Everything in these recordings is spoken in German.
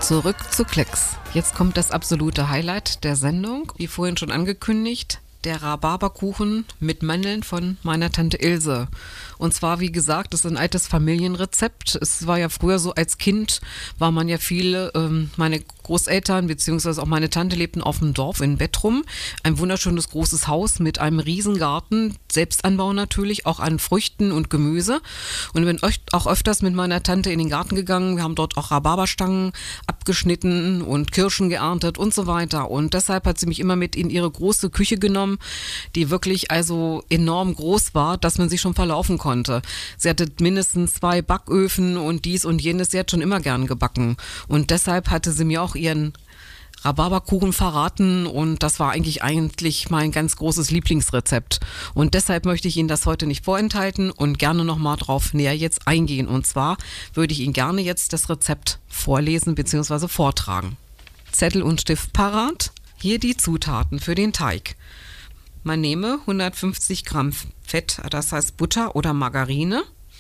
Zurück zu Klecks. Jetzt kommt das absolute Highlight der Sendung. Wie vorhin schon angekündigt, der Rhabarberkuchen mit Mandeln von meiner Tante Ilse. Und zwar, wie gesagt, das ist ein altes Familienrezept. Es war ja früher so, als Kind war man ja viele, meine Großeltern bzw. auch meine Tante lebten auf dem Dorf in Bettrum. Ein wunderschönes großes Haus mit einem Riesengarten, Selbstanbau natürlich, auch an Früchten und Gemüse. Und ich bin auch öfters mit meiner Tante in den Garten gegangen. Wir haben dort auch Rhabarberstangen abgeschnitten und Kirschen geerntet und so weiter. Und deshalb hat sie mich immer mit in ihre große Küche genommen, die wirklich also enorm groß war, dass man sich schon verlaufen konnte. Sie hatte mindestens 2 Backöfen und dies und jenes. Sie hat schon immer gern gebacken. Und deshalb hatte sie mir auch ihren Rhabarberkuchen verraten und das war eigentlich mein ganz großes Lieblingsrezept. Und deshalb möchte ich Ihnen das heute nicht vorenthalten und gerne nochmal drauf näher jetzt eingehen. Und zwar würde ich Ihnen gerne jetzt das Rezept vorlesen bzw. vortragen. Zettel und Stift parat. Hier die Zutaten für den Teig. Man nehme 150 Gramm Fett, das heißt Butter oder Margarine,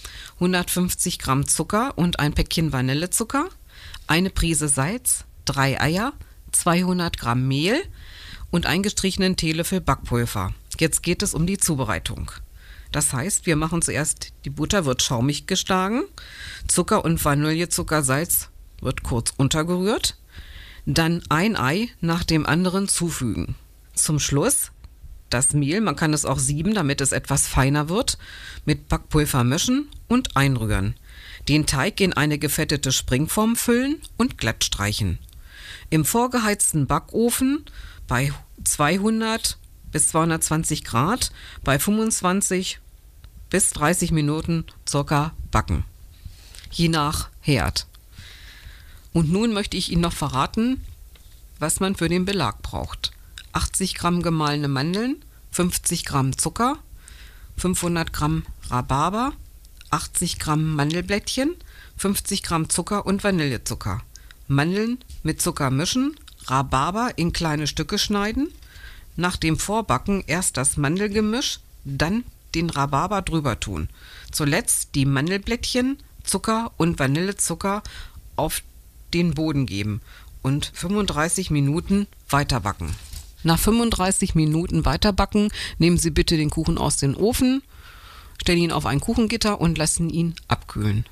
150 Gramm Zucker und ein Päckchen Vanillezucker, eine Prise Salz, 3 Eier, 200 Gramm Mehl und einen gestrichenen Teelöffel Backpulver. Jetzt geht es um die Zubereitung. Das heißt, wir machen zuerst, die Butter wird schaumig geschlagen, Zucker und Vanillezucker, Salz wird kurz untergerührt, dann ein Ei nach dem anderen zufügen. Zum Schluss das Mehl, man kann es auch sieben, damit es etwas feiner wird, mit Backpulver mischen und einrühren. Den Teig in eine gefettete Springform füllen und glatt streichen. Im vorgeheizten Backofen bei 200 bis 220 Grad bei 25 bis 30 Minuten circa backen. Je nach Herd. Und nun möchte ich Ihnen noch verraten, was man für den Belag braucht. 80 Gramm gemahlene Mandeln, 50 Gramm Zucker, 500 Gramm Rhabarber, 80 Gramm Mandelblättchen, 50 Gramm Zucker und Vanillezucker. Mandeln mit Zucker mischen, Rhabarber in kleine Stücke schneiden. Nach dem Vorbacken erst das Mandelgemisch, dann den Rhabarber drüber tun. Zuletzt die Mandelblättchen, Zucker und Vanillezucker auf den Boden geben und 35 Minuten weiter backen. Nach 35 Minuten weiterbacken, nehmen Sie bitte den Kuchen aus dem Ofen, stellen ihn auf ein Kuchengitter und lassen ihn abkühlen.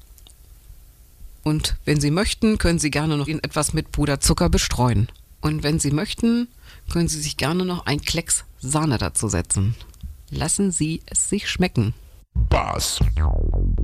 Und wenn Sie möchten, können Sie gerne noch ihn etwas mit Puderzucker bestreuen. Und wenn Sie möchten, können Sie sich gerne noch ein Klecks Sahne dazu setzen. Lassen Sie es sich schmecken. Bass.